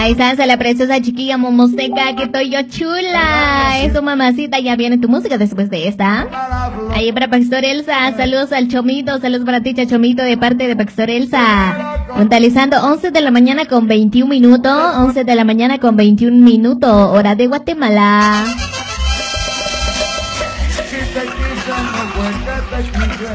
Ahí está la preciosa chiquilla Momoseca, que estoy yo chula. Eso, mamacita, ya viene tu música después de esta. Ahí para Pastor Elsa, saludos al Chomito, saludos para ti, Chomito, de parte de Pastor Elsa. Puntualizando 11 de la mañana con 21 minutos, 11 de la mañana con 21 minutos, hora de Guatemala.